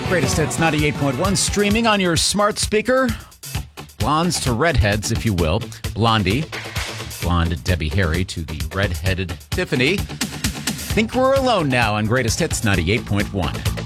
Greatest Hits 98.1, streaming on your smart speaker. Blondes to redheads, if you will. Blondie. Blonde Debbie Harry to the redheaded Tiffany. Think we're alone now on Greatest Hits 98.1.